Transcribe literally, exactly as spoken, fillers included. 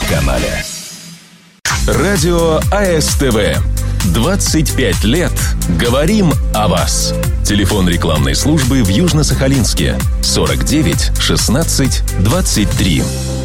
канале. Радио АСТВ. двадцать пять лет говорим о вас. Телефон рекламной службы в Южно-Сахалинске сорок девять шестнадцать двадцать три.